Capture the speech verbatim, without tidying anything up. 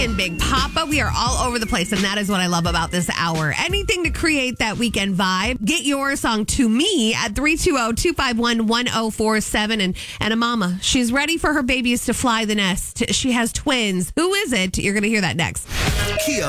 And Big Papa, we are all over the place, and that is what I love about this hour. Anything to create that weekend vibe. Get your song to me at three two zero, two five one, one zero four seven. And, and a mama, she's ready for her babies to fly the nest. She has twins. Who is it? You're going to hear that next. Kia